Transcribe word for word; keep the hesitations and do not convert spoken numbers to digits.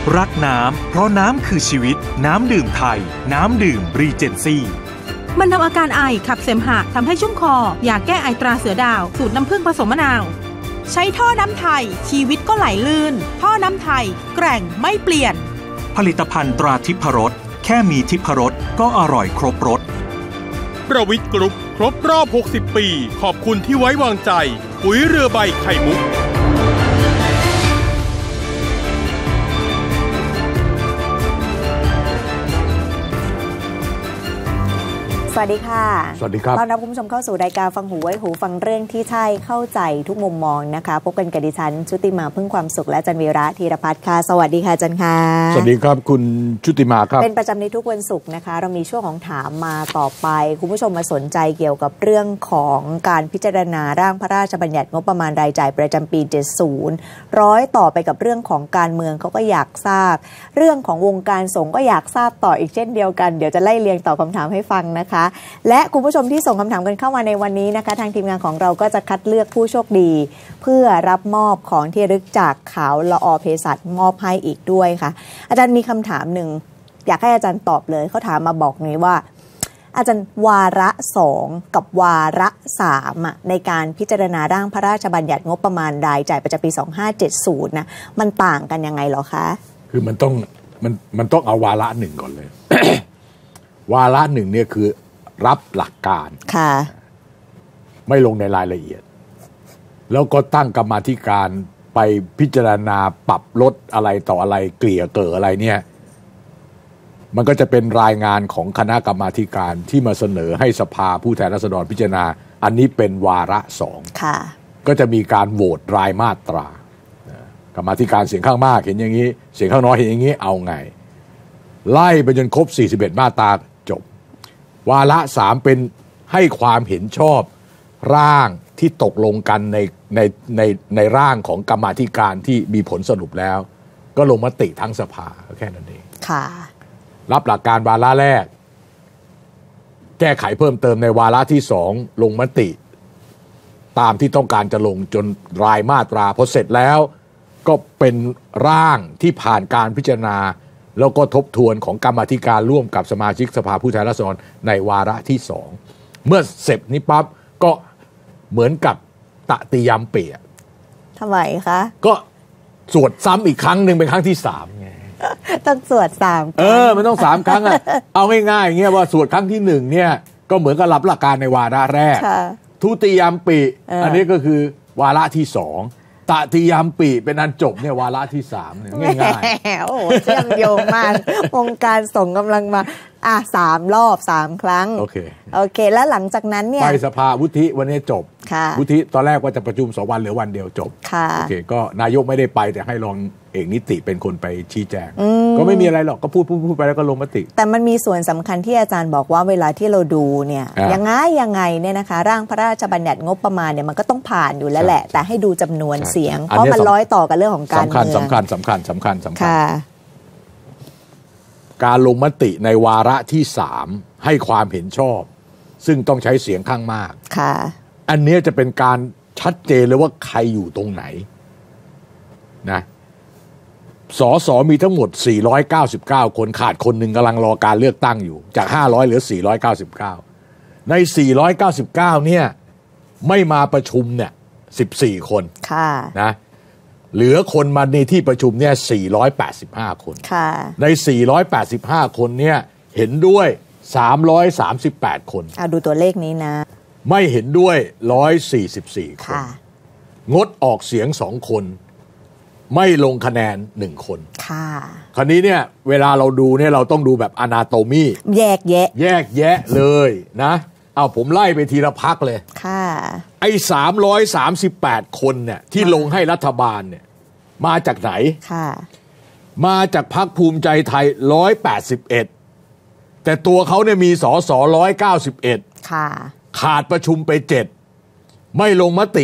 รักน้ำเพราะน้ำคือชีวิตน้ำดื่มไทยน้ำดื่มรีเจนซี่บรรเทาอาการไอขับเสมหะทำให้ชุ่มคอยาแก้ไอตราเสือดาวสูตรน้ำผึ้งผสมมะนาวใช้ท่อน้ำไทยชีวิตก็ไหลลื่นท่อน้ำไทยแกร่งไม่เปลี่ยนผลิตภัณฑ์ตราทิพรสแค่มีทิพรสก็อร่อยครบรสประวิตรกรุ๊ปครบรอบหกสิบปีขอบคุณที่ไว้วางใจปุ๋ยเรือใบไข่มุกสวัสดีค่ะสวัสดีครับต้อนรับคุณผู้ชมเข้าสู่รายการฟังหูไว้หูฟังเรื่องที่ใช่เข้าใจทุกมุมมองนะคะพบกันกับดิฉันชุติมาพึ่งความสุขและจันวีระธีรพัฒน์ค่ะสวัสดีค่ะจันค่ะสวัสดีครับคุณชุติมาครับเป็นประจำในทุกวันศุกร์นะคะเรามีช่วงของถามมาต่อไปคุณผู้ชมมาสนใจเกี่ยวกับเรื่องของการพิจารณาร่างพระราชบัญญัติงบประมาณรายจ่ายประจำปีเจ็ดสิบร้อยต่อไปกับเรื่องของการเมืองเขาก็อยากทราบเรื่องของวงการสงฆ์ก็อยากทราบต่ออีกเช่นเดียวกันเดี๋ยวจะไล่เรียงตอบคำถามให้ฟังนะคะและคุณผู้ชมที่ส่งคำถามกันเข้ามาในวันนี้นะคะทางทีมงานของเราก็จะคัดเลือกผู้โชคดีเพื่อรับมอบของที่ระลึกจากขาวละอเภสัชมอบให้อีกด้วยค่ะอาจารย์มีคำถามหนึ่งอยากให้อาจารย์ตอบเลยเขาถามมาบอกนี้ว่าอาจารย์วาระสองกับวาระสามอ่ะในการพิจารณาร่างพระราชบัญญัติงบประมาณรายจ่ายประจำปีสองพันห้าร้อยเจ็ดสิบนะมันต่างกันยังไงหรอคะคือมันต้องมันมันต้องเอาวาระหนึ่งก่อนเลย วาระหนึ่งเนี่ยคือรับหลักการค่ะไม่ลงในรายละเอียดแล้วก็ตั้งกรรมาธิการไปพิจารณาปรับลดอะไรต่ออะไรเกลี่ยเกิดอะไรเนี่ยมันก็จะเป็นรายงานของคณะกรรมาธิการที่มาเสนอให้สภาผู้แทนราษฎรพิจารณาอันนี้เป็นวาระสองค่ะก็จะมีการโหวตรายมาตรากรรมาธิการเสียงข้างมากเห็นอย่างนี้เสียงข้างน้อยเห็นอย่างนี้เอาไงไล่ไปจนครบสี่สิบเอ็ดมาตราวาระสามเป็นให้ความเห็นชอบร่างที่ตกลงกันในในในในร่างของกรรมาธิการที่มีผลสรุปแล้วก็ลงมติทั้งสภาแค่นั้นเองค่ะรับหลักการวาระแรกแก้ไขเพิ่มเติมในวาระที่สองลงมติตามที่ต้องการจะลงจนรายมาตราพอเสร็จแล้วก็เป็นร่างที่ผ่านการพิจารณาแล้วก็ทบทวนของกรรมาธิการร่วมกับสมาชิกสภาผู้แทนราษฎรในวาระที่สองเมื่อเสร็จนี้ปั๊บก็เหมือนกับตติยมปิทำไมคะก็สวดซ้ำอีกครั้งหนึ่งเป็นครั้งที่สามไงต้องสวดสามเออมันต้องสามครั้งอ่ะเอาง่ายๆอย่างเงี้ยว่าสวดครั้งที่หนึ่งเนี่ยก็เหมือนกับรับหลักการในวาระแรกทุติยมปิอันนี้ก็คือวาระที่สองตติยมปิเป็นอันจบเนี่ยวาระที่สามเนี่ยง่ายๆโอ้โหเชื่อมโยงมากวงการส่งกำลังมาอ่ะสามรอบสามครั้งโอเคโอเคแล้วหลังจากนั้นเนี่ยไปสภาวุฒิวันนี้จบค่ะวุฒิตอนแรกว่าจะประชุมสองวันเหลือวันเดียวจบค่ะโอเคก็นายกไม่ได้ไปแต่ให้รองเอกนิติเป็นคนไปชี้แจงก็ไม่มีอะไรหรอกก็พูดพูดพูดไปแล้วก็ลงมติแต่มันมีส่วนสำคัญที่อาจารย์บอกว่าเวลาที่เราดูเนี่ยยังไงยังไงเนี่ยนะคะร่างพระราชบัญญัติงบประมาณเนี่ยมันก็ต้องผ่านอยู่แล้วแหละแต่ให้ดูจำนวนเสียงเพราะมันร้อยต่อกับเรื่องของการเมืองสำคัญสำคัญสำคัญสำคัญการลงมติในวาระที่สามให้ความเห็นชอบซึ่งต้องใช้เสียงข้างมากค่ะอันนี้จะเป็นการชัดเจนเลยว่าใครอยู่ตรงไหนนะสสมีทั้งหมดสี่ร้อยเก้าสิบเก้าคนขาดคนหนึ่งกำลังรอการเลือกตั้งอยู่จากห้าร้อยเหลือสี่ร้อยเก้าสิบเก้าในสี่ร้อยเก้าสิบเก้าเนี่ยไม่มาประชุมเนี่ยสิบสี่คนค่ะนะเหลือคนมาในที่ประชุมเนี่ยสี่ร้อยแปดสิบห้าคนค่ะในสี่ร้อยแปดสิบห้าคนเนี่ยเห็นด้วยสามร้อยสามสิบแปดคนเอาดูตัวเลขนี้นะไม่เห็นด้วยหนึ่งร้อยสี่สิบสี่คนงดออกเสียงสองคนไม่ลงคะแนนหนึ่งคนค่ะคราวนี้เนี่ยเวลาเราดูเนี่ยเราต้องดูแบบอนาโตมีแยกแยะแยกแยะเลยนะเอาผมไล่ไปทีละพักเลยค่ะไอ้สามร้อยสามสิบแปดคนเนี่ยที่ลงให้รัฐบาลเนี่ยมาจากไหนค่ะมาจากพรรคภูมิใจไทยหนึ่งร้อยแปดสิบเอ็ดแต่ตัวเขาเนี่ยมีสสหนึ่งร้อยเก้าสิบเอ็ดค่ะขาดประชุมไปเจ็ดไม่ลงมติ